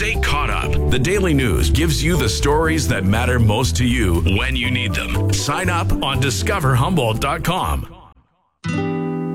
Stay caught up. The Daily News gives you the stories that matter most to you when you need them. Sign up on discoverhumboldt.com.